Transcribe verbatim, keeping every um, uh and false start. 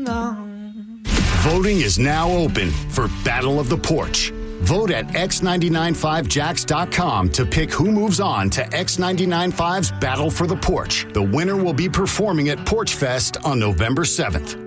alone. Voting is now open for Battle of the Porch. Vote at x nine nine five jacks dot com to pick who moves on to X ninety-nine five's Battle for the Porch. The winner will be performing at Porch Fest on November seventh.